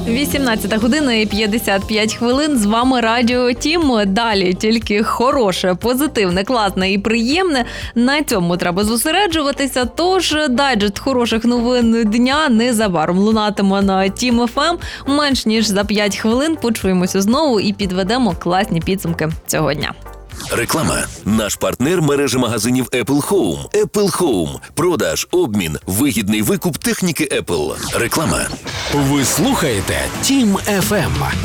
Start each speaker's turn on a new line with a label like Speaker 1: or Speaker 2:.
Speaker 1: 18 година і 55 хвилин. З вами Радіо Тім. Далі тільки хороше, позитивне, класне і приємне. На цьому треба зосереджуватися. Тож дайджест хороших новин дня незабаром лунатиме на Тім ФМ. Менш ніж за 5 хвилин почуємося знову і підведемо класні підсумки цього дня.
Speaker 2: Реклама. Наш партнер – мережа магазинів Apple Home. Apple Home. Продаж, обмін, вигідний викуп техніки Apple. Реклама.
Speaker 3: Ви слухаєте Тім ФМ.